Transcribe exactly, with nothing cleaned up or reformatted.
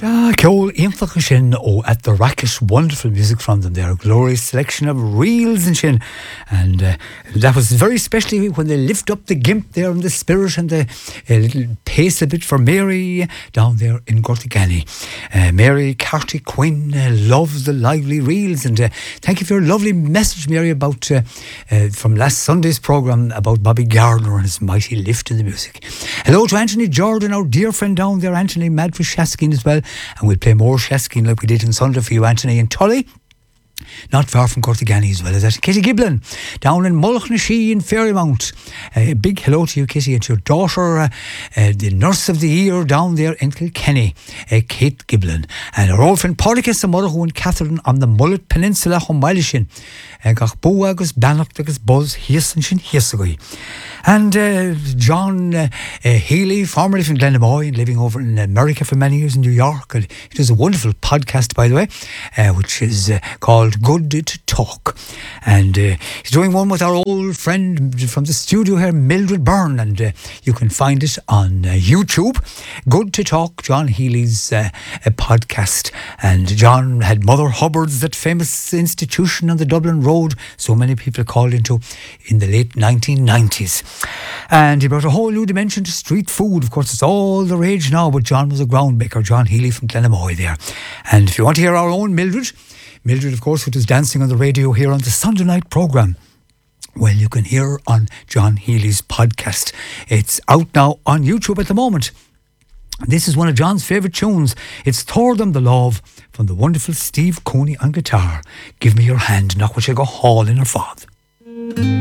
Ah, Ceol Aonfhacha sin oh, at the Racket, wonderful music from them there, a glorious selection of reels and shin, and uh, that was very especially when they lift up the gimp there in the spirit and the uh, little pace a bit for Mary down there in Gortigani. Uh, Mary Carty Quinn uh, loves the lively reels, and uh, thank you for your lovely message, Mary, about uh, uh, from last Sunday's programme about Bobby Gardner and his mighty lift in the music. Hello to Anthony Jordan, our dear friend down there, Anthony, mad for Shaskin as well. And we'll play more Shaskin like we did on Sunday for you, Anthony, and Tully, not far from Cortigani as well as that. Kitty Giblin down in Mulchnashee in Fairymount. A uh, big hello to you, Kitty, and to your daughter, uh, uh, the nurse of the year down there in Kilkenny, uh, Kate Giblin, and our old friend Porticus and Mother and Catherine on the Mullet Peninsula on Milishin. Gach Bo agus Bannock agus Buzz Hiasan Shin Hiasagui. And uh, John uh, uh, Healy, formerly from Glenamoy, living over in America for many years in New York. And he does a wonderful podcast, by the way, uh, which is uh, called Good to Talk. And uh, he's doing one with our old friend from the studio here, Mildred Byrne. And uh, you can find it on uh, YouTube. Good to Talk, John Healy's uh, podcast. And John had Mother Hubbard's, that famous institution on the Dublin Road, so many people called into in the late nineteen nineties. And he brought a whole new dimension to street food. Of course, it's all the rage now, but John was a groundbreaker, John Healy from Glenamoy there. And if you want to hear our own Mildred, Mildred, of course, who was dancing on the radio here on the Sunday night programme, well, you can hear on John Healy's podcast. It's out now on YouTube at the moment. This is one of John's favourite tunes. It's Thor Them the Love from the wonderful Steve Coney on guitar. Give me your hand, knock what you go haul in her father.